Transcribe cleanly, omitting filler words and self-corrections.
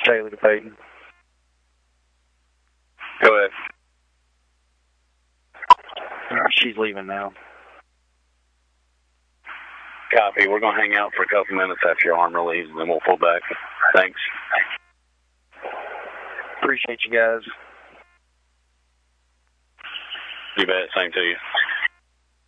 Taylor to Peyton. Go ahead. She's leaving now. Copy. We're going to hang out for a couple minutes after your arm relieves, and then we'll pull back. Thanks. Appreciate you guys. You bet. Same to you.